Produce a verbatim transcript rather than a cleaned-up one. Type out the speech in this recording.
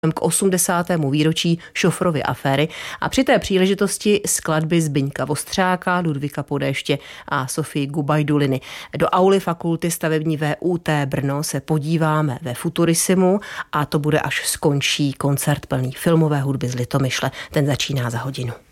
k osmdesátému výročí Šofrovy aféry a při té příležitosti skladby Zbyňka Vostřáka, Ludvíka Podéště a Sofii Gubajduliny. Do auly fakulty stavební V U T Brno se podíváme ve Futurisimu a to bude, až skončí koncert plný filmové hudby z Litomyšle. Ten začíná za hodinu.